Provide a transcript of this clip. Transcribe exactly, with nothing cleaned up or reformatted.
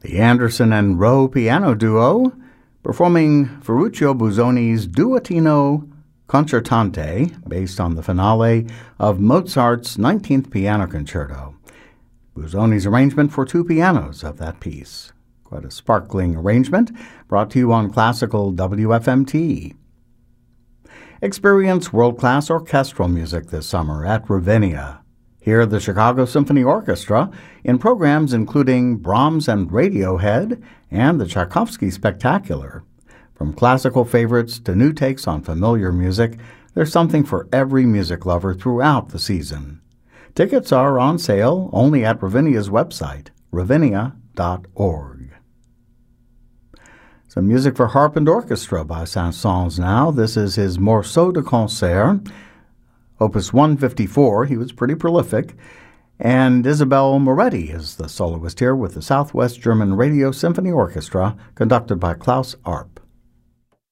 The Anderson and Rowe Piano Duo performing Ferruccio Busoni's Duettino Concertante, based on the finale of Mozart's nineteenth Piano Concerto. Busoni's arrangement for two pianos of that piece. Quite a sparkling arrangement, brought to you on Classical W F M T. Experience world-class orchestral music this summer at Ravinia. Hear the Chicago Symphony Orchestra in programs including Brahms and Radiohead and the Tchaikovsky Spectacular. From classical favorites to new takes on familiar music, there's something for every music lover throughout the season. Tickets are on sale only at Ravinia's website, ravinia dot org. Some music for harp and orchestra by Saint-Saëns now. This is his Morceau de Concert, Opus one fifty-four. He was pretty prolific. And Isabelle Moretti is the soloist here with the Southwest German Radio Symphony Orchestra, conducted by Klaus Arp.